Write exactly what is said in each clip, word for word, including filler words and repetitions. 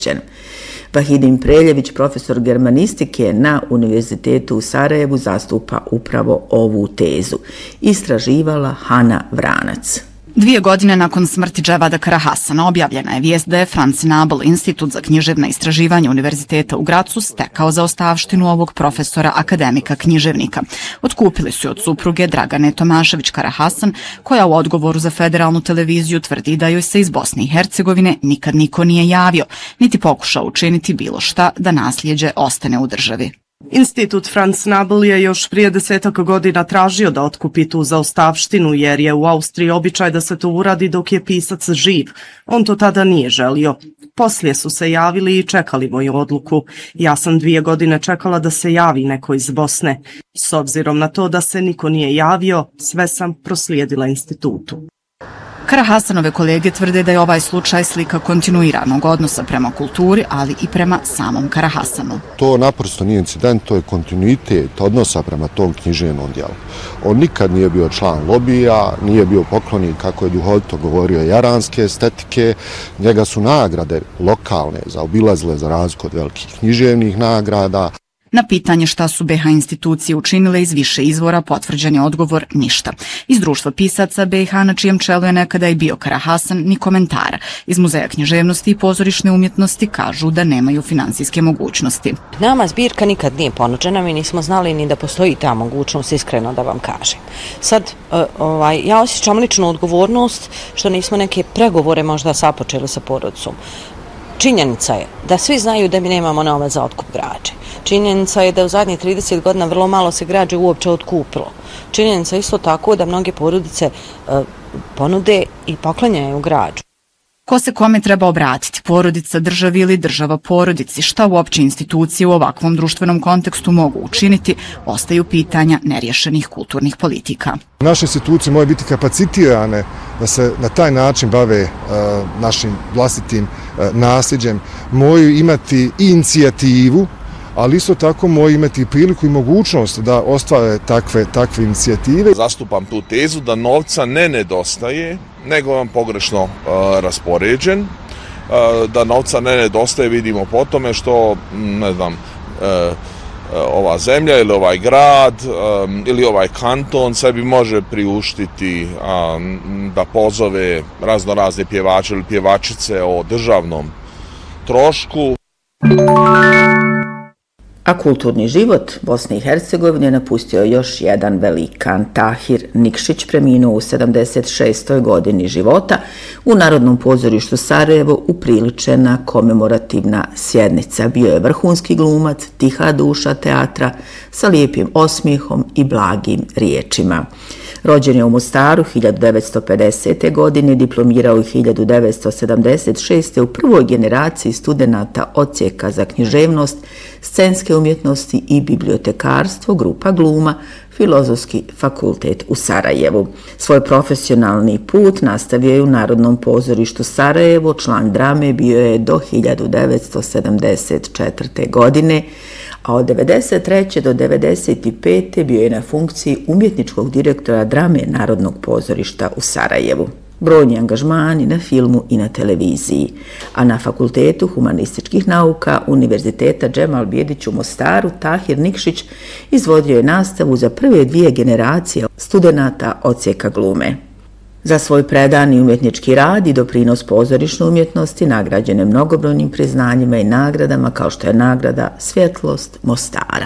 Vahidin Preljević, profesor germanistike na Univerzitetu u Sarajevu, zastupa upravo ovu tezu. Istraživala Hana Vranac. Dvije godine nakon smrti Dževada Karahasana objavljena je vijest da je Franz Nabl, Institut za književna istraživanja Univerziteta u Gracu, stekao zaostavštinu ovog profesora akademika književnika. Otkupili su od supruge Dragane Tomašević Karahasan, koja u odgovoru za federalnu televiziju tvrdi da joj se iz Bosne i Hercegovine nikad niko nije javio, niti pokušao učiniti bilo šta da nasljeđe ostane u državi. Institut Franz Nabl je još prije desetak godina tražio da otkupi tu zaostavštinu jer je u Austriji običaj da se to uradi dok je pisac živ. On to tada nije želio. Poslije su se javili i čekali moju odluku. Ja sam dvije godine čekala da se javi neko iz Bosne. S obzirom na to da se niko nije javio, sve sam proslijedila institutu. Karahasanove kolege tvrde da je ovaj slučaj slika kontinuiranog odnosa prema kulturi, ali i prema samom Karahasanu. To naprosto nije incident, to je kontinuitet odnosa prema tom književnom djelu. On nikad nije bio član lobija, nije bio poklonik, kako je duhovito govorio, jaranske estetike. Njega su nagrade lokalne zaobilazile za razliku od velikih književnih nagrada. Na pitanje šta su be ha institucije učinile iz više izvora potvrđen je odgovor ništa. Iz društva pisaca be ha, na čijem čelu je nekada i bio Karahasan, ni komentara. Iz Muzeja književnosti i pozorišne umjetnosti kažu da nemaju finansijske mogućnosti. Nama zbirka nikad nije ponuđena, mi nismo znali ni da postoji ta mogućnost, iskreno da vam kažem. Sad, ovaj, ja osjećam ličnu odgovornost što nismo neke pregovore možda sapočeli sa porodicom. Činjenica je da svi znaju da mi nemamo novac za otkup građe. Činjenica je da u zadnjih trideset godina vrlo malo se građe uopće otkupilo. Činjenica je isto tako da mnoge porodice e, ponude i poklanjaju građu. Ko se kome treba obratiti, porodica državi ili država porodici, šta uopće institucije u ovakvom društvenom kontekstu mogu učiniti, ostaju pitanja neriješenih kulturnih politika. Naše institucije moraju biti kapacitirane da se na taj način bave uh, našim vlastitim uh, nasljeđem, moraju imati i inicijativu, ali isto tako moraju imati priliku i mogućnost da ostvare takve, takve inicijative. Zastupam tu tezu da novca ne nedostaje, nego je pogrešno uh, raspoređen. Uh, da novca ne nedostaje vidimo po tome što, ne znam, uh, ova zemlja ili ovaj grad um, ili ovaj kanton sebi može priuštiti um, da pozove razno razne pjevače ili pjevačice o državnom trošku. A kulturni život Bosne i Hercegovine napustio još jedan velikan. Tahir Nikšić preminuo u sedamdeset šestoj godini života. U Narodnom pozorištu Sarajevo upriličena komemorativna sjednica. Bio je vrhunski glumac, tiha duša teatra sa lijepim osmijehom i blagim riječima. Rođen je u Mostaru hiljadu devetsto pedesete. godine, diplomirao je hiljadu devetsto sedamdeset šeste. u prvoj generaciji studenata odsjeka za književnost, scenske umjetnosti i bibliotekarstvo, grupa gluma, Filozofski fakultet u Sarajevu. Svoj profesionalni put nastavio je u Narodnom pozorištu Sarajevo, član drame bio je do hiljadu devetsto sedamdeset četvrte. godine, a od devedeset treće do devedeset pete. bio je na funkciji umjetničkog direktora drame Narodnog pozorišta u Sarajevu. Brojni angažmani na filmu i na televiziji, a na Fakultetu humanističkih nauka Univerziteta Džemal Bijedić u Mostaru Tahir Nikšić izvodio je nastavu za prve dvije generacije studenata odsjeka glume. Za svoj predani umjetnički rad i doprinos pozorišnoj umjetnosti nagrađen je mnogobrojnim priznanjima i nagradama kao što je nagrada Svjetlost Mostara.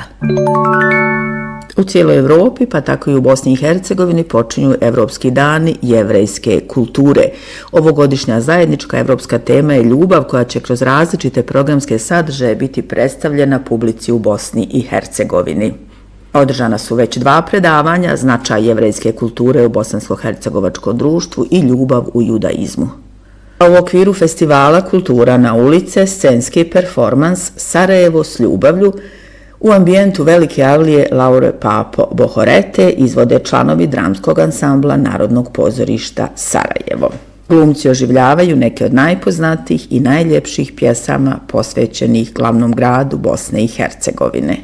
U cijeloj Evropi, pa tako i u Bosni i Hercegovini, počinju Evropski dani jevrejske kulture. Ovogodišnja zajednička evropska tema je ljubav koja će kroz različite programske sadržaje biti predstavljena publici u Bosni i Hercegovini. Održana su već dva predavanja, značaj jevrejske kulture u bosansko-hercegovačkom društvu i ljubav u judaizmu. U okviru festivala Kultura na ulice, scenski performans Sarajevo s ljubavlju u ambijentu Velike Avlije Laure Papo Bohorete izvode članovi dramskog ansambla Narodnog pozorišta Sarajevo. Glumci oživljavaju neke od najpoznatijih i najljepših pjesama posvećenih glavnom gradu Bosne i Hercegovine.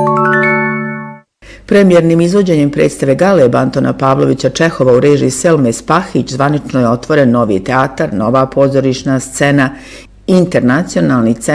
Premijernim izvođenjem predstave Galeb Antona Pavlovića Čehova u režiji Selme Spahić zvanično je otvoren novi teatar, nova pozorišna scena Internacionalni centar